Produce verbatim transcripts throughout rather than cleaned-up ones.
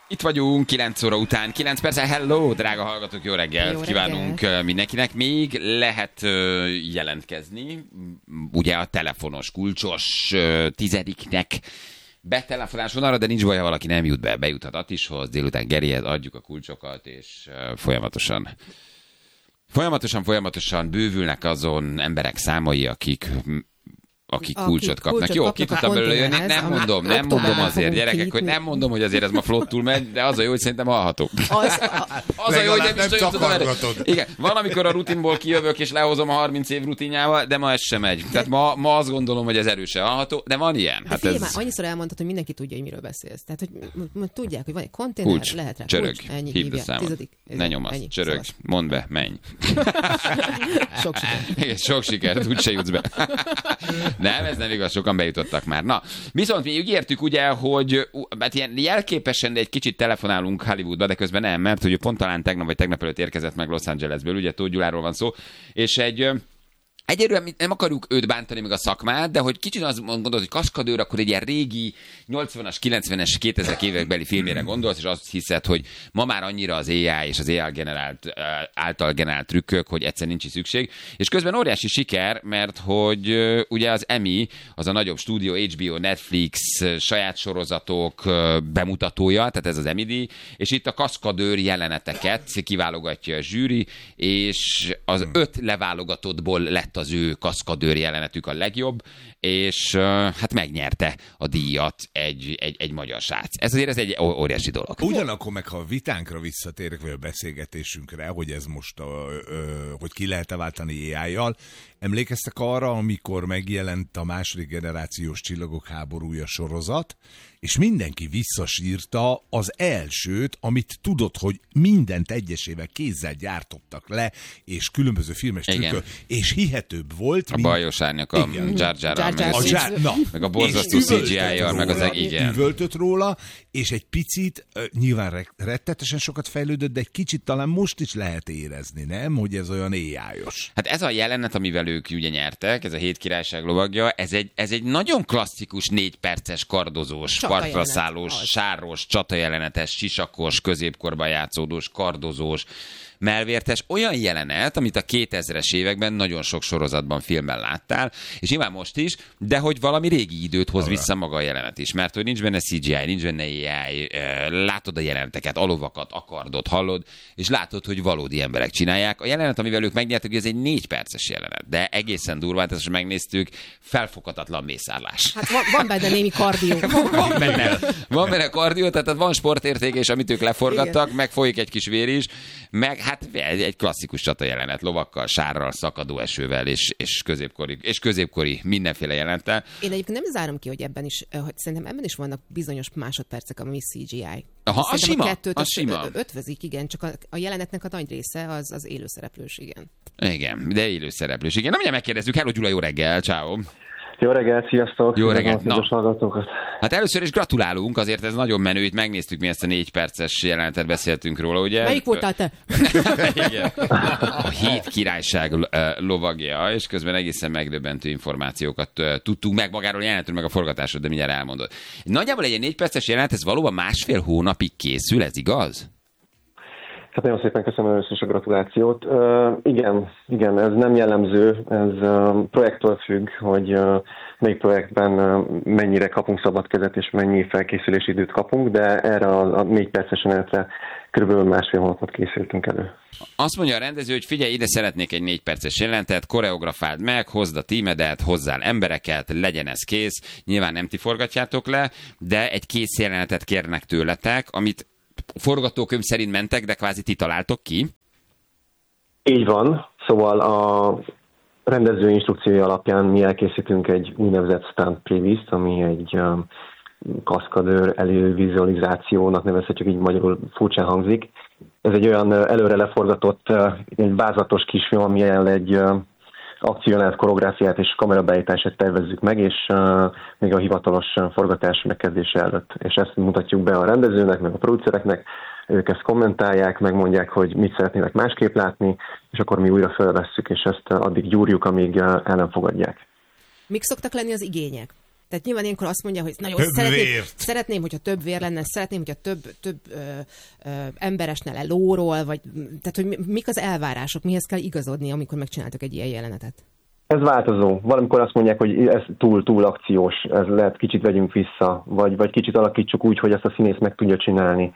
Itt vagyunk, kilenc óra után, kilenc perccel. Hello, drága hallgatók, jó reggelt jó kívánunk reggelt. Mindenkinek. Még lehet jelentkezni, ugye a telefonos, kulcsos tizediknek betelefonás van arra, de nincs baj, ha valaki nem jut be, bejuthat Attishoz, délután Gerihez adjuk a kulcsokat, és folyamatosan, folyamatosan, folyamatosan bővülnek azon emberek számai, akik... akik kulcsot kapnak. kulcsot Jó, ki tudtam belőle jönni, nem mondom, nem mondom azért, gyerekek, hogy nem mondom, hogy azért ez ma flottul megy, de az a jó, hogy szerintem hallhatók. Az, a, az a jó, hogy nem is tudom, tudom igen, van, amikor a rutinból kijövök, és lehozom a harminc év rutinjával, de ma ez sem megy. Tehát ma, ma azt gondolom, hogy ez erősen hallható, de van ilyen. Hát ez... már annyiszor elmondtad, hogy mindenki tudja, hogy miről beszélsz. Tehát, hogy tudják, hogy van egy konténer, kulcs, lehet rá. Csörög, kulcs, ennyi, hívd a számot. Ne nyomasz, csörög, mondd be, menj. Sok sikert. Sok sikert, úgyse jutsz be. Nem, ez nem igaz, sokan bejutottak már. Na, viszont mi ígértük ugye, hogy hát ilyen jelképesen, de egy kicsit telefonálunk Hollywoodba, de közben nem, mert hogy pont talán tegnap vagy tegnap előtt érkezett meg Los Angelesből, ugye Tóth Gyuláról van szó, és egy... Egyelőre nem akarjuk őt bántani, meg a szakmát, de hogy kicsit azt mondod, hogy kaszkadőr, akkor egy ilyen régi nyolcvanas, kilencvenes, kétezres évekbeli filmére gondolsz, és azt hiszed, hogy ma már annyira az á i és az á i generált, által generált trükkök, hogy egyszer nincs is szükség. És közben óriási siker, mert hogy ugye az Emmy, az a nagyobb stúdió, há bé o, Netflix, saját sorozatok bemutatója, tehát ez az Emmy díj, és itt a kaszkadőr jeleneteket kiválogatja a zsűri, és az öt leválogatottból lett az ő kaszkadőr jelenetük a legjobb, és uh, hát megnyerte a díjat egy, egy, egy magyar srác. Ez azért ez egy óriási dolog. Ugyanakkor meg, ha a vitánkra visszatérek, vagy a beszélgetésünkre, hogy ez most, a, ö, hogy ki lehet-e váltani á i-jal, emlékeztek arra, amikor megjelent a második generációs Csillagok háborúja sorozat, és mindenki visszasírta az elsőt, amit tudod, hogy mindent egyesével kézzel gyártottak le, és különböző filmes trükkök, és hihetőbb volt. A mint... bajos árnyak, a Jar Jar-ral, meg, meg a borzasztó cé gé í-jal, meg az egy igen. Üvöltött róla, és egy picit, nyilván rettetesen sokat fejlődött, de egy kicsit talán most is lehet érezni, nem? Hogy ez olyan á i-os. Hát ez a jelenet, amivel ők ugye nyertek, ez a Hét királyság lovagja, ez egy, ez egy nagyon klasszikus négy perces kardozós, partraszállós, sárros, csatajelenetes, sisakos, középkorban játszódós, kardozós, melvértes, olyan jelenet, amit a kétezres években nagyon sok sorozatban, filmben láttál, és nyilván most is, de hogy valami régi időt hoz vissza maga a jelenet is, mert hogy nincs benne cé gé í, nincs benne á i, látod a jeleneteket, a lovakat, a kardot, hallod, és látod, hogy valódi emberek csinálják. A jelenet, amivel ők megnyertek, ez egy négy perces jelenet, de egészen durván, ezt megnéztük, felfoghatatlan mészárlás. Hát van, van benne némi kardió. van benne, van benne kardió, tehát van sportérték, és amit ők leforgattak, meg folyik egy kis vér is, meg hát egy klasszikus csata jelenet, lovakkal, sárral, szakadó esővel, és, és, középkori, és középkori mindenféle jelenettel. Én egyébként nem zárom ki, hogy ebben is, hogy szerintem ebben is vannak bizonyos másodpercek, ami cé gé í. Aha, a sima, a kettőt a sima. ötvözik, igen, csak a, a jelenetnek a nagy része az, az élőszereplős, igen. Igen, de élőszereplős, igen. Na, mindjárt megkérdezzük. Hello, Gyula, jó reggel, ciao. Jó reggelt, sziasztok! Jó reggelt! Na. Hát először is gratulálunk, azért ez nagyon menő, itt megnéztük, mi ezt a négy perces jelenetet beszéltünk róla, ugye? Melyik voltál te? Igen. A Hét királyság lovagja, és közben egészen megdöbbentő információkat tudtunk meg magáról a jelenetről, meg a forgatásról, de mindjárt elmondod. Nagyjából egy négy perces jelenet, ez valóban másfél hónapig készül, ez igaz? Hát nagyon szépen köszönöm először is a gratulációt. Uh, igen, igen, ez nem jellemző, ez uh, projektől függ, hogy uh, melyik projektben uh, mennyire kapunk szabad kezet és mennyi felkészülési időt kapunk, de erre a, a négy perces jelenetre körülbelül másfél hónapot készültünk elő. Azt mondja a rendező, hogy figyelj, ide szeretnék egy négy perces jelenetet, koreografáld meg, hozd a tímedet, hozzál embereket, legyen ez kész. Nyilván nem ti forgatjátok le, de egy kész jelenetet kérnek tőletek, amit forgatókönyv szerint mentek, de kvázi ti találtok ki? Így van. Szóval a rendező instrukciója alapján mi elkészítünk egy úgynevezett stunt preview-t, ami egy um, kaszkadőr elővizualizációnak nevezhetjük, így magyarul furcsán hangzik. Ez egy olyan előre leforgatott, egy vázatos kisfilm, amilyen egy akciójelenet, koreográfiát és kamerabeállítását tervezzük meg, és uh, még a hivatalos forgatás megkezdése előtt. És ezt mutatjuk be a rendezőnek, meg a producereknek, ők ezt kommentálják, megmondják, hogy mit szeretnének másképp látni, és akkor mi újra felvesszük, és ezt addig gyúrjuk, amíg el nem fogadják. Mik szoktak lenni az igények? Tehát nyilván ilyenkor azt mondja, hogy nagyon több szeretném, vért. szeretném, hogyha több vér lenne, szeretném, hogyha több, több ö, ö, ember esne le lóról, vagy tehát, hogy mik az elvárások, mihez kell igazodni, amikor megcsináltok egy ilyen jelenetet? Ez változó. Valamikor azt mondják, hogy ez túl, túl akciós, ez lehet kicsit vegyünk vissza, vagy, vagy kicsit alakítsuk úgy, hogy ezt a színész meg tudja csinálni.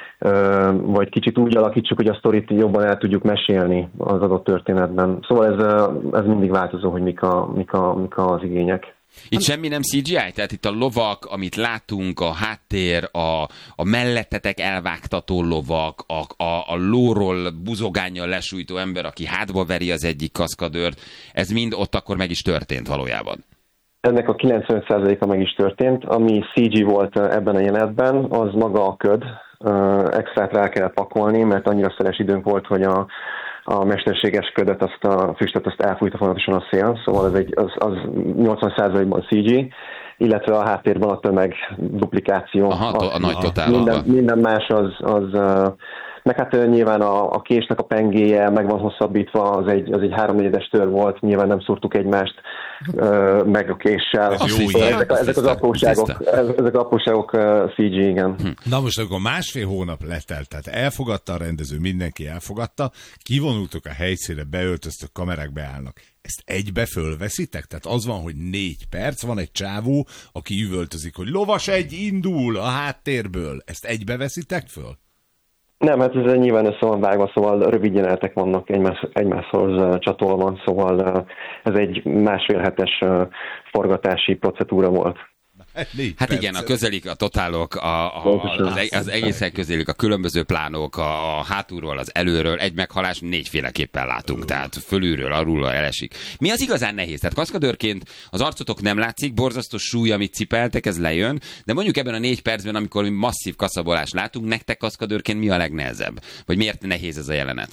Ö, vagy kicsit úgy alakítsuk, hogy a sztorit jobban el tudjuk mesélni az adott történetben. Szóval ez, ez mindig változó, hogy mik, a, mik, a, mik az igények. Itt semmi nem cé gé í? Tehát itt a lovak, amit látunk, a háttér, a, a mellettetek elvágtató lovak, a, a, a lóról buzogánnyal lesújtó ember, aki hátba veri az egyik kaszkadőrt, ez mind ott akkor meg is történt valójában? Ennek a kilencvenöt százaléka meg is történt. Ami cé gé volt ebben a jelenetben, az maga a köd. Extrát rá kell pakolni, mert annyira szeles időnk volt, hogy a a mesterséges ködet, azt a füstöt, azt elfújta folyamatosan a szél, szóval ez egy, az, az nyolcvan százalékban cé gé, illetve a háttérben a tömeg duplikáció. Aha, a, a nagy totál. Minden, minden más az, az meg hát nyilván a, a késnek a pengéje meg van hosszabbítva, az egy, az egy háromnegyedes tör volt, nyilván nem szúrtuk egymást meg a késsel. Jó, ezek, ezek az apróságok, ezek az apróságok cé gé, igen. Hm. Na most akkor másfél hónap letelt, tehát elfogadta a rendező, mindenki elfogadta, kivonultok a helyszínre, beöltöztök, kamerák beállnak. Ezt egybe fölveszitek? Tehát az van, hogy négy perc, van egy csávó, aki üvöltözik, hogy lovas egy indul a háttérből. Ezt egybe veszitek föl? Nem, hát ez nyilván össze van vágva, szóval rövid jelenetek vannak egymás, egymáshoz csatolva, szóval ez egy másfél hetes forgatási procedúra volt. Hát igen, a közelik, a totálok, a, a, az, az egészen közelik, a különböző plánok, a, a hátulról, az előről, egy meghalás négyféleképpen látunk, tehát fölülről, alulról elesik. Mi az igazán nehéz? Tehát kaszkadőrként az arcotok nem látszik, borzasztó súly, amit cipeltek, ez lejön, de mondjuk ebben a négy percben, amikor mi masszív kaszabolást látunk, nektek kaszkadőrként mi a legnehezebb? Vagy miért nehéz ez a jelenet?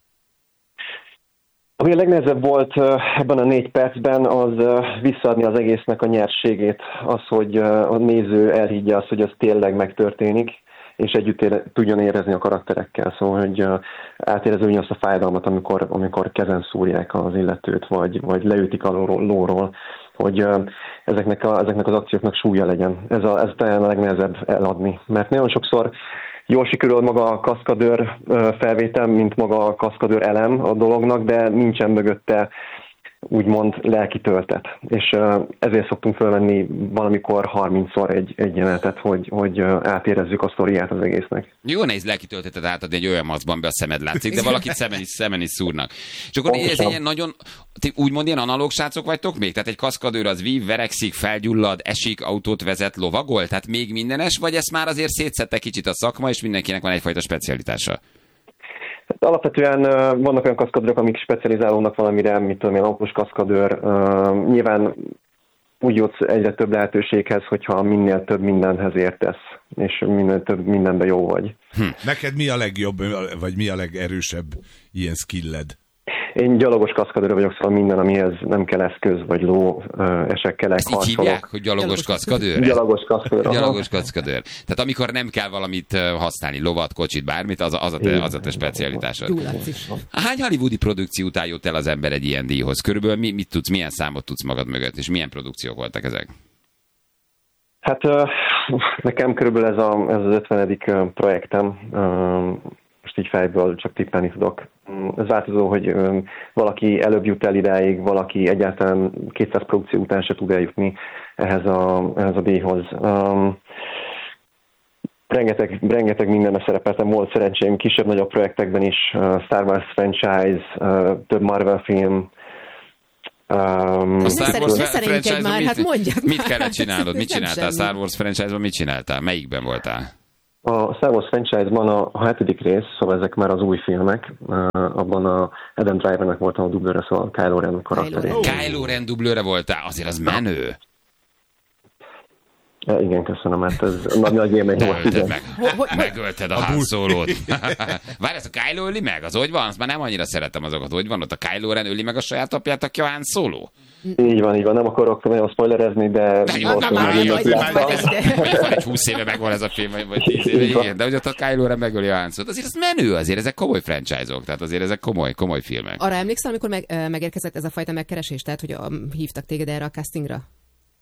Ami a legnehezebb volt ebben a négy percben, az visszaadni az egésznek a nyerségét, az, hogy a néző elhiggye azt, hogy ez tényleg megtörténik, és együtt ére, tudjon érezni a karakterekkel, szóval, hogy átérezni azt a fájdalmat, amikor, amikor kezen szúrják az illetőt, vagy, vagy leütik a lóról, hogy ezeknek, a, ezeknek az akcióknak súlya legyen. Ez, a, ez talán a legnehezebb eladni, mert nagyon sokszor jól sikerül maga a kaszkadőr felvétel, mint maga a kaszkadőr elem a dolognak, de nincsen mögötte úgymond lelki töltet. És ezért szoktunk fölvenni valamikor harmincszor egy, egy jelenetet, hogy, hogy átérezzük a sztoriát az egésznek. Jó nehéz lelki töltetet átadni egy olyan maszkban, be a szemed látszik, de valakit szemen is, szemen is szúrnak. És akkor ez egy ilyen nagyon, úgymond ilyen analóg srácok vagytok még? Tehát egy kaszkadőr az vív, verekszik, felgyullad, esik, autót vezet, lovagol? Tehát még mindenes, vagy ezt már azért szétszedte kicsit a szakma, és mindenkinek van egyfajta specialitása? Alapvetően uh, vannak olyan kaszkadőrök, amik specializálódnak valamire, mint tudom én, autós kaszkadőr. Uh, nyilván úgy jutsz egyre több lehetőséghez, hogyha minél több mindenhez értesz, és minél több mindenben jó vagy. Hm. Neked mi a legjobb, vagy mi a legerősebb ilyen skilled? Én gyalogos kaszkadőr vagyok, szóval minden, amihez nem kell eszköz, vagy ló, esekkelek, harcolok. Ezt így hívják, hogy gyalogos kaszkadőr? Gyalogos kaszkadőr. Gyalogos kaszkadőr. Tehát amikor nem kell valamit használni, lovat, kocsit, bármit, az a, az a te, az a te specialitásod. Hány hollywoodi produkció után jött el az ember egy ilyen díjhoz? Körülbelül mi, mit tudsz, milyen számot tudsz magad mögött, és milyen produkciók voltak ezek? Hát nekem körülbelül ez, a, ez az ötvenedik projektem. Most így fejből csak tippelni tudok. Ez változó, hogy valaki előbb jut el idáig, valaki egyáltalán kétszáz produkció után se tud eljutni ehhez a, ehhez a díjhoz. Um, rengeteg, rengeteg mindenben szerepeltem, volt szerencsém kisebb-nagyobb projektekben is, uh, Star Wars franchise, uh, több Marvel film. Um, a Star Wars franchise-ban már, mit, hát mondjad mit kellett csinálnod? Mit csináltál? Star Wars franchise-ban mit csináltál? Melyikben voltál? A Star Wars franchise-ban a, a hetedik rész, szóval ezek már az új filmek, uh, abban a Adam Drivernek voltam a dublőre, szóval Kylo Ren karakteré. Kylo Ren dublőre voltál? Azért az menő. Ja, igen, köszönöm, mert ez nagy, nagy élmény volt. Meg, megölted a Han Solót. Várj, ezt a Kylo öli meg? Az hogy van? Azt már nem annyira szeretem azokat. Hogy van ott a Kylo Ren öli meg a saját apját, aki a Han Solo? Így van, így van. Nem akarok nagyon spoilerezni, de... Van egy húsz éve megvan ez a film, vagy tíz éve, igen, de hogy ott a Kylo Ren megöli a Han Solót. Azért ez menő, azért ezek komoly franchise-ok, tehát azért ezek komoly, komoly filmek. Arra emlékszel, amikor meg, megérkezett ez a fajta megkeresés, tehát hogy a, hívtak téged erre a castingra?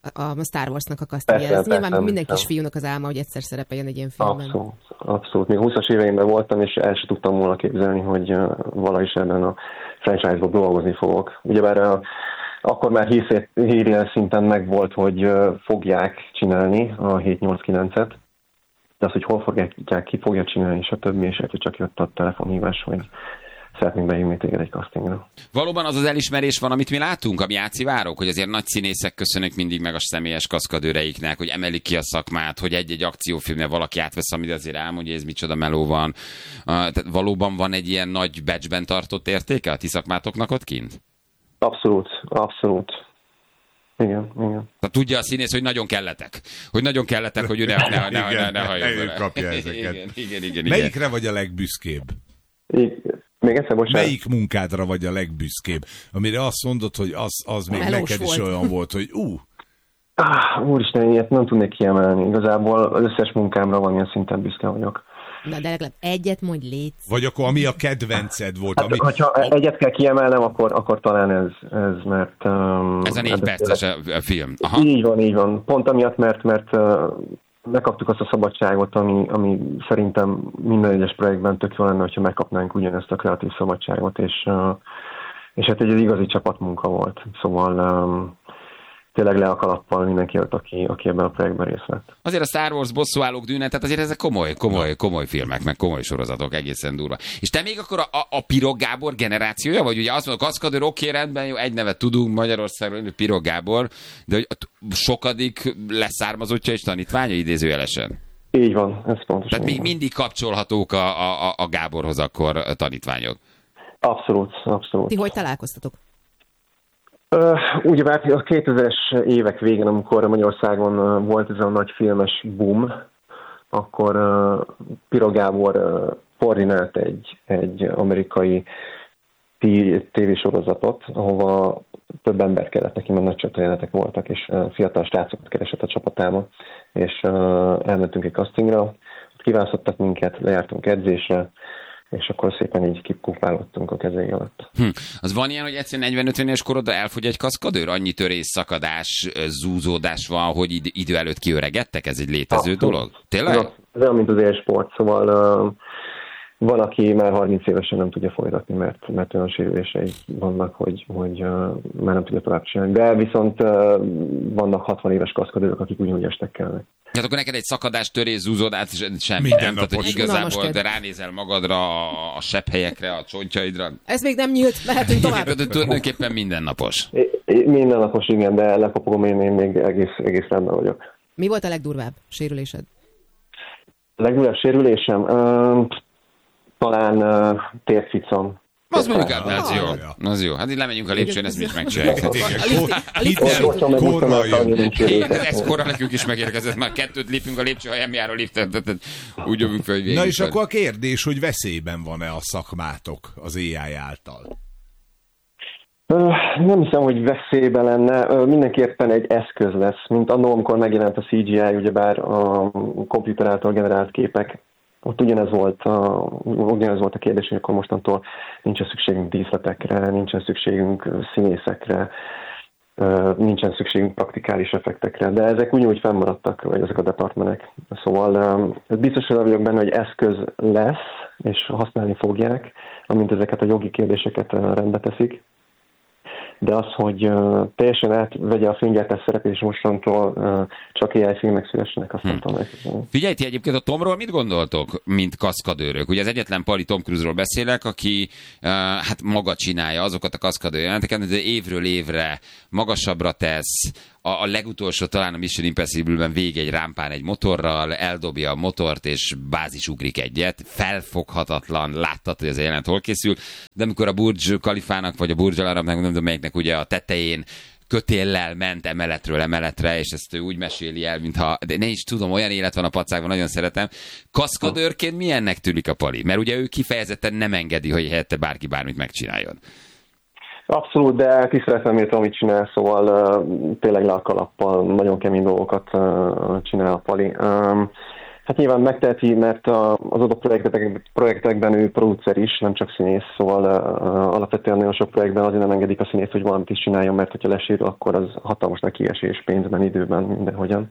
a Star Warsnak a castingja. Ez nyilván persze, minden persze. kisfiúnak az álma, hogy egyszer szerepeljen egy ilyen filmben. Abszolút, abszolút. Még húszas éveimben voltam, és el sem tudtam volna képzelni, hogy uh, valahogy is ebben a franchise-ban dolgozni fogok. Ugyebár uh, akkor már hírjel szinten megvolt, hogy uh, fogják csinálni a hét nyolc kilencet, de az, hogy hol fogják, ki fogja csinálni, és a többi, és egyszer csak jött a telefonhívás, hogy szeretnénk beívni téged egy castingra. Valóban az az elismerés van, amit mi látunk, ami átszivárok, hogy azért nagy színészek köszönök mindig meg a személyes kaszkadőreiknek, hogy emelik ki a szakmát, hogy egy-egy akciófilmnél valaki átvesz, amit azért elmondja, hogy ez micsoda meló van. Uh, tehát valóban van egy ilyen nagy batchben tartott értéke a ti szakmátoknak ott kint? Abszolút, abszolút. Igen, igen. Tehát tudja a színész, hogy nagyon kelletek. Hogy nagyon kelletek, hogy ő ne, ne, ne, ne, ne, ne halljon ő vele. kapja ezeket. Igen, igen, igen, Melyikre igen. vagy a legbüszkébb? Így, még egyszer, bocsánat. Melyik munkádra vagy a legbüszkébb? Amire azt mondod, hogy az, az még Melós neked is volt. olyan volt, hogy ú, Ah, úristen, ilyet nem tudnék kiemelni. Igazából az összes munkámra valamilyen szinten büszke vagyok. Na, de legalább egyet mondj, létsz. vagy akkor ami a kedvenced volt. Hát, Ami, hogyha egyet kell kiemelnem, akkor, akkor talán ez, ez mert... Um, Ez a négy ebben perces tényleg- a, a film. Aha. Így van, így van. Pont amiatt, mert, mert uh, megkaptuk azt a szabadságot, ami, ami szerintem minden egyes projektben tök jó lenne, hogyha megkapnánk ugyanezt a kreatív szabadságot, és, uh, és hát egy igazi csapatmunka volt. Szóval um, tényleg le a kalappal mindenki jött, aki, aki ebben a projektben részt vett. Azért a Star Wars bosszúállók dűne, tehát azért ezek komoly, komoly, komoly filmek, meg komoly sorozatok, egészen durva. És te még akkor a, a, a Pirog Gábor generációja, vagy ugye azt mondod, kaszkadőr, oké, rendben, jó, egy nevet tudunk Magyarországról, Pirog Gábor, de hogy sokadik leszármazottja és tanítványa idézőjelesen. Így van, ez pontosan. Tehát még van. mindig kapcsolhatók a, a, a Gáborhoz akkor a tanítványok. Abszolút, abszolút. Ti hogy találkoztatok? Uh, ugyebár a kétezres évek végén, amikor Magyarországon uh, volt ez a nagy filmes boom, akkor uh, Pirog Gábor uh, koordinált egy, egy amerikai tévésorozatot, ahova több ember kellett neki, mert nagy csatajelenetek voltak, és uh, fiatal srácokat keresett a csapatába, és uh, elmentünk egy castingra, ott kiválasztottak minket, lejártunk edzésre, és akkor szépen így kipufálottunk a kezei alatt. Hm. Az van ilyen, hogy egyszerűen negyven-ötven éves korodra elfogy egy kaszkadőr? Annyi törés, szakadás, zúzódás van, hogy id- idő előtt kiöregedtek? Ez egy létező Abszolút. dolog? Tényleg? Ez, ez olyan, mint az élsport, szóval uh, van, aki már harminc évesen nem tudja folytatni, mert, mert olyan sérülései vannak, hogy, hogy uh, már nem tudja tovább csinálni. De viszont uh, vannak hatvan éves kaszkadőrök, akik ugyanúgy estek kellnek. Tehát akkor neked egy szakadás, törés, zúzódás, semmi, Minden nem? Tehát, hogy napos. igazából, Unalmas de ránézel magadra, a, a sepphelyekre, a csontjaidra. Ez még nem nyílt, mehetünk tovább. De tulajdonképpen mindennapos. É, é, mindennapos, igen, de lekapogom, én, én még egész, egész rendben vagyok. Mi volt a legdurvább sérülésed? Legdurvább sérülésem? Uh, talán uh, térficam. Az mondjuk, az Ah. jó. Az jó. Hát így lemegyünk a lépcsőn, ezt mi is megcsináljuk. igen, A lifti- kor- a lifti- hidd el, Gyorsan megmondtam, korral hogy annyira jön. nincs sérülés. Ez korra nekünk is megérkezett, már kettőt lépünk a lépcső, ha nem jár a liftet, tehát úgy jövünk fel, hogy végig. Na és akkor a kérdés, hogy veszélyben van-e a szakmátok az á i által? Ö, Nem hiszem, hogy veszélybe lenne. Ö, Mindenképpen egy eszköz lesz, mint annól, amikor megjelent a cé gé í, ugyebár a komputer által generált képek. Ott ugyanez volt a, ugyanez volt a kérdés, hogy akkor mostantól nincsen szükségünk díszletekre, nincsen szükségünk színészekre, ö, nincsen szükségünk praktikális effektekre, de ezek ugyanúgy fennmaradtak, vagy ezek a departmenek. Szóval ö, biztos, hogy vagyok benne, hogy eszköz lesz, és használni fogják, amint ezeket a jogi kérdéseket ö, rendbe teszik. De az, hogy uh, teljesen átvegye a filmgyártás szerepét, és mostantól uh, csak á i filmek szülessenek, azt nem tudom elképzelni. Figyelj, ti egyébként a Tomról mit gondoltok, mint kaszkadőrök? Ugye az egyetlen pali Tom Cruise-ról beszélek, aki uh, hát maga csinálja azokat a kaszkadőr jelenteket, de évről évre magasabbra tesz, a, a legutolsó talán a Mission Impossible-ben végig egy rámpán egy motorral, eldobja a motort, és bázisugrik egyet. Felfoghatatlan, láttad, hogy ez a jelent hol készül, de amikor a Burj Khalifának, vagy a Burj Al Arabnak, nem tudom melyiknek ugye a tetején kötéllel ment emeletről emeletre, és ezt ő úgy meséli el, mintha, de ne is tudom, olyan élet van a pacákban, nagyon szeretem. Kaszkadőrként milyennek tűnik a pali? Mert ugye ő kifejezetten nem engedi, hogy helyette bárki bármit megcsináljon. Abszolút, de tiszteletem értem, amit csinál, szóval uh, tényleg le a kalappal, nagyon kemény dolgokat uh, csinál a pali. Um, Hát nyilván megteheti, mert a, az adott projektek, projektekben ő producer is, nem csak színész, szóval uh, alapvetően nagyon sok projektben azért nem engedik a színész, hogy valamit is csináljon, mert hogyha lesérül, akkor az hatalmas nekiesés pénzben, időben, mindenhogyan.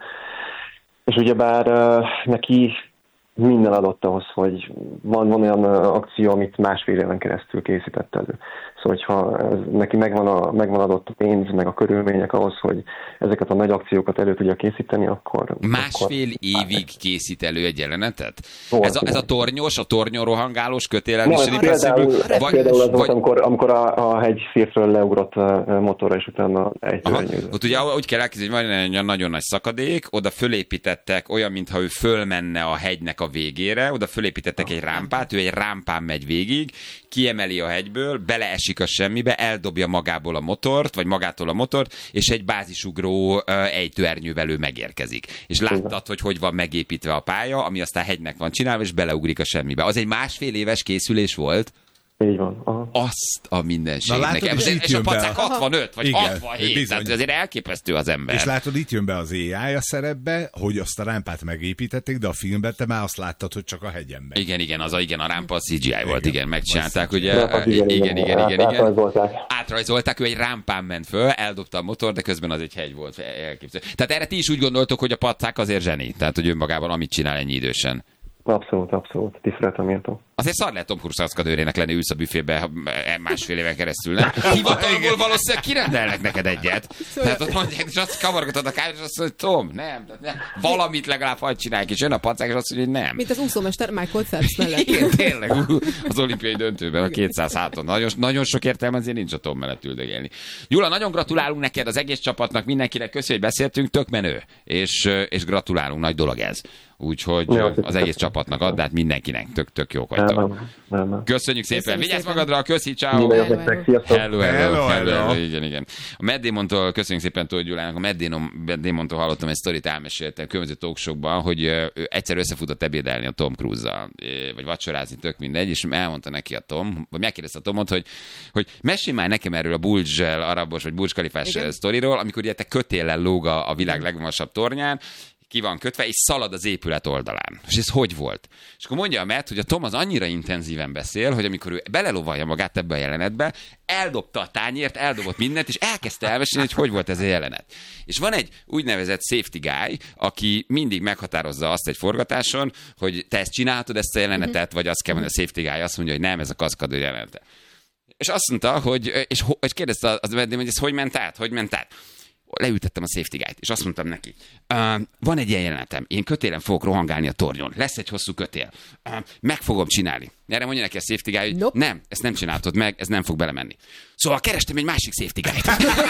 És ugyebár uh, neki minden adott ahhoz, hogy van, van olyan akció, amit másfél éven keresztül készített elő. Szóval, hogyha ez, neki megvan, a, megvan adott a pénz, meg a körülmények ahhoz, hogy ezeket a nagy akciókat elő tudja készíteni, akkor... Másfél akkor évig készít elő egy jelenetet? Volt, ez, a, ez a tornyos, a tornyon rohangálós kötélen no, is ez például, ez vagy, például az vagy... volt, amikor, amikor a, a hegyszírtről leugrott motorra, és utána egy törnyűzött. Ott ugye úgy kell elképzelni, hogy van egy nagyon nagy szakadék, oda fölépítettek olyan, mintha ő fölmenne a hegynek a végére, oda fölépítettek egy rámpát, ő egy rámpán megy végig, kiemeli a hegyből, beleesik a semmibe, eldobja magából a motort, vagy magától a motort, és egy bázisugró ejtőernyővel ő megérkezik. És láttad, hogy hogy van megépítve a pálya, ami aztán hegynek van csinálva, és beleugrik a semmibe. Az egy másfél éves készülés volt. Így van. Aha. Azt a mindenségnek. Na, látod, és, és a pacák hatvanöt, vagy igen, hatvanhét, bizony. tehát azért elképesztő az ember. És látod, itt jön be az á i a szerepbe, hogy azt a rámpát megépítették, de a filmben te már azt láttad, hogy csak a hegyen megy. Igen, igen, az a, igen, a rámpa a cé gé i volt, igen, megcsinálták, Az ugye? Rámpát, Igen, igen, igen, igen, igen. Átrajzolták. Átrajzolták, ő egy rámpán ment föl, eldobta a motor, de közben az egy hegy volt. Elképzelhető. Tehát erre ti is úgy gondoltok, hogy a pacák azért zseni, tehát hogy önmagában amit csinál ennyi idősen. Abszolút, abszolút. Tiszteletem méltó. Azért szar lehet Tom Cruise kaszkadőrének lenni, ülsz a büfébe másfél éven keresztül, nem? Hivatalból valószínűleg kirendelnek neked egyet. Tehát ott mondják, és azt kavargatod a kávét, és azt mondja, hogy Tom, nem, nem, valamit legalább hagyd csinálják, és jön a pacák, és azt mondja, hogy nem. Mint az úszómester Michael Phelps mellett. Igen, tényleg, az olimpiai döntőben a kétszáz háton. Nagyon, nagyon sok értelme azért nincs a Tom mellett üldögélni. Gyula, nagyon gratulálunk neked, az egész csapatnak, mindenkinek, köszönjük, hogy beszéltünk, tök menő, és, és gratulálunk, nagy dolog ez. Úgyhogy ja, az egész csapatnak add, hát mindenkinek. Tök-tök jók vagytok. Köszönjük szépen. Köszönjük Vigyázz szépen. magadra, köszi, ciao. Hello, hello, hello, hello. Igen, igen. A Matt Damontól, köszönjük szépen Tóth Gyulának, a Matt Damontól hallottam egy sztorit, elmeséltem különböző talkshowban, hogy ő egyszer összefutott ebédelni a Tom Cruise-zal, vagy vacsorázni, tök mindegy, és elmondta neki a Tom, vagy megkérdezte a Tomot, hogy, hogy mesélj már nekem erről a Burj arabos, vagy Burj Khalifás sztoriról, amikor ugye te kötéllel lóg a világ legmagasabb tornyán, ki van kötve, és szalad az épület oldalán. És ez hogy volt? És akkor mondja a Matt, hogy a Tom az annyira intenzíven beszél, hogy amikor ő belelovalja magát ebbe a jelenetbe, eldobta a tányért, eldobott mindent, és elkezdte elmesélni, hogy hogy volt ez a jelenet. És van egy úgynevezett safety guy, aki mindig meghatározza azt egy forgatáson, hogy te ezt csinálhatod, ezt a jelenetet, vagy azt kell mondani, a safety guy azt mondja, hogy nem, ez a kaszkadőr jelenete. És azt mondta, hogy, és, és kérdezte az Matt, hogy ez hogy ment át, hogy ment át. Leültettem a safety guy-t, és azt mondtam neki, uh, van egy ilyen jelenetem, én kötélen fogok rohangálni a tornyon, lesz egy hosszú kötél, uh, meg fogom csinálni. Erre mondja neki a safety guy, hogy nope. Nem, ezt nem csináltod meg, ez nem fog belemenni. Szóval kerestem egy másik safety guy-t.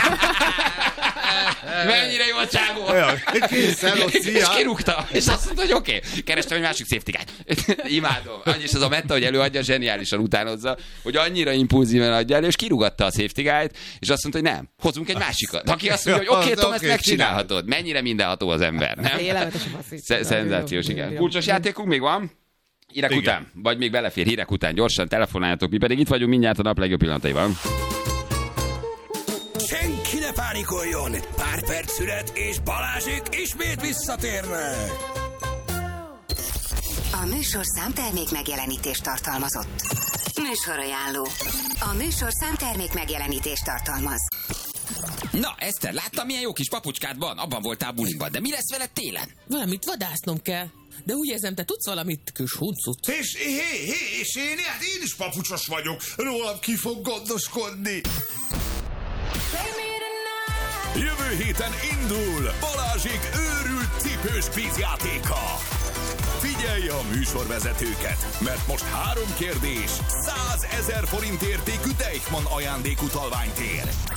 Mennyire jó a csávó! És kirúgta, és azt mondta, hogy oké, okay. Kerestem egy másik safety guy-t. Imádom. Annyi is az a Metta, hogy előadja, zseniálisan utánozza, hogy annyira impulzíven adja elő, és kirúgatta a safety guy-t, és azt mondta, hogy nem, hozunk egy másikat. Aki azt mondja, hogy oké, okay, Tom, ezt megcsinálhatod. Mennyire mindenható az ember, nem? Szenzációs, igen. Kulcsos játékunk még van? Hírek igen. Után, vagy még belefér hírek után, gyorsan telefonáljatok, mi pedig itt vagyunk mindjárt a nap legjobb pillanataival. Senki ne pánikoljon! Pár perc szület, és Balázsék ismét visszatérnek! A műsor számtermék megjelenítést tartalmazott. Műsorajánló. A műsor számtermék megjelenítést tartalmaz. Na, Eszter, láttam, milyen jó kis papucskád van? Abban voltál buliban, de mi lesz veled télen? Valamit vadásznom kell. De úgy érzem, te tudsz valamit, kis huncut. És, hé, hé, és én, hát én is papucsos vagyok. Rólam ki fog gondoskodni. Jövő héten indul Balázsék őrült cipős kvízjátéka. Figyelj a műsorvezetőket, mert most három kérdés, százezer forint értékű Deichmann ajándékutalványt ér.